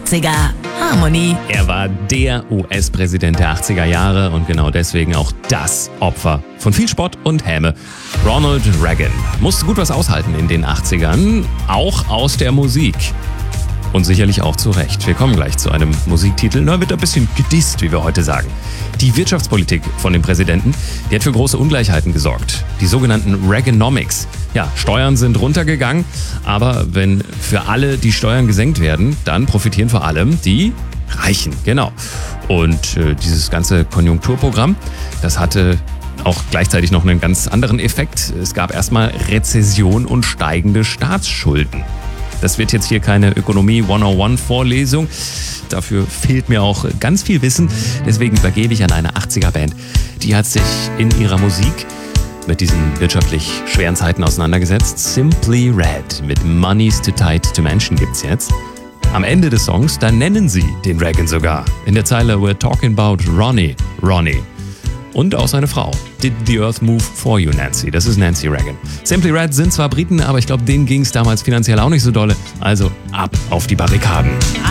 80er. Harmony. Er war der US-Präsident der 80er Jahre und genau deswegen auch das Opfer von viel Spott und Häme. Ronald Reagan musste gut was aushalten in den 80ern, auch aus der Musik. Und sicherlich auch zu Recht. Wir kommen gleich zu einem Musiktitel, da wird ein bisschen gedisst, wie wir heute sagen. Die Wirtschaftspolitik von dem Präsidenten, die hat für große Ungleichheiten gesorgt. Die sogenannten Reaganomics. Ja, Steuern sind runtergegangen, aber wenn für alle die Steuern gesenkt werden, dann profitieren vor allem die Reichen. Genau. Und dieses ganze Konjunkturprogramm, das hatte auch gleichzeitig noch einen ganz anderen Effekt. Es gab erstmal Rezession und steigende Staatsschulden. Das wird jetzt hier keine Ökonomie 101-Vorlesung. Dafür fehlt mir auch ganz viel Wissen. Deswegen übergebe ich an eine 80er-Band. Die hat sich in ihrer Musik mit diesen wirtschaftlich schweren Zeiten auseinandergesetzt. Simply Red mit Money's Too Tight to Mention gibt's jetzt. Am Ende des Songs, da nennen sie den Reagan sogar. In der Zeile We're talking about Ronnie. Und auch seine Frau. Did the Earth move for you, Nancy? Das ist Nancy Reagan. Simply Red sind zwar Briten, aber ich glaube, denen ging es damals finanziell auch nicht so dolle. Also ab auf die Barrikaden.